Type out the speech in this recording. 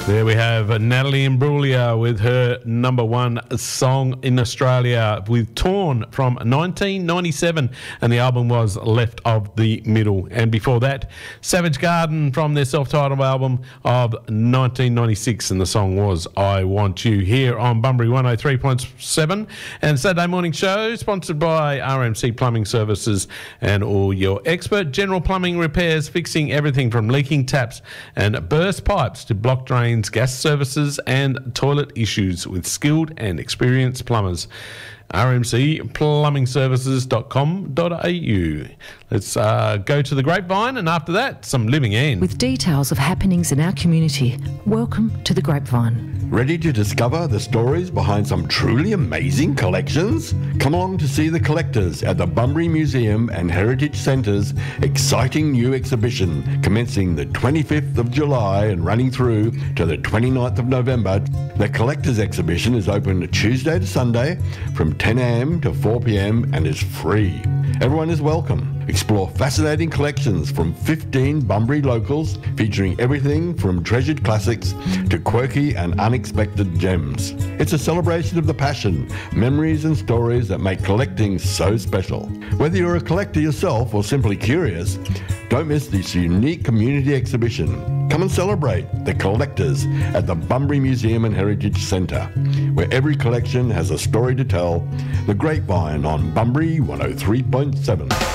There we have Natalie Imbruglia with her number one song in Australia with Torn from 1997, and the album was Left of the Middle. And before that, Savage Garden from their self-titled album of 1996, and the song was I Want You, here on Bunbury 103.7 and Saturday Morning Show, sponsored by RMC Plumbing Services and all your expert general plumbing repairs, fixing everything from leaking taps and burst pipes to block drains, gas services and toilet issues with skilled and experienced plumbers. rmcplumbingservices.com.au. Let's go to the Grapevine, and after that, some Living End. With details of happenings in our community, welcome to the Grapevine. Ready to discover the stories behind some truly amazing collections? Come along to see the collectors at the Bunbury Museum and Heritage Centre's exciting new exhibition commencing the 25th of July and running through to the 29th of November. The collectors exhibition is open Tuesday to Sunday from 10 a.m. to 4 p.m. and is free. Everyone is welcome. Explore fascinating collections from 15 Bunbury locals featuring everything from treasured classics to quirky and unexpected gems. It's a celebration of the passion, memories and stories that make collecting so special. Whether you're a collector yourself or simply curious, don't miss this unique community exhibition. Come and celebrate the collectors at the Bunbury Museum and Heritage Centre, where every collection has a story to tell. The Grapevine on Bunbury 103.7.